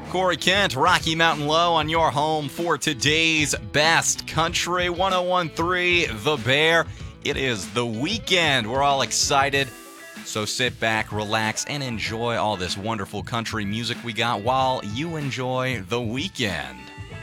Corey Kent, Rocky Mountain Low on your home for today's best country 101.3 The Bear. It is the weekend. We're all excited. So sit back, relax, and enjoy all this wonderful country music we got while you enjoy the weekend.